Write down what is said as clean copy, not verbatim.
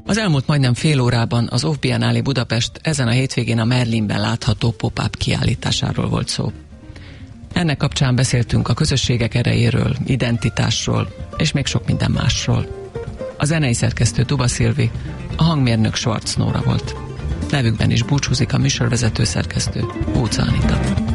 Az elmúlt majdnem fél órában az Off Biennale Budapest ezen a hétvégén a Merlinben látható pop-up kiállításáról volt szó. Ennek kapcsán beszéltünk a közösségek erejéről, identitásról, és még sok minden másról. A zenei szerkesztő Tuba Szilvi, a hangmérnök Schwarz Nóra volt. Nevükben is búcsúzik a műsorvezető szerkesztő, Óca Anita.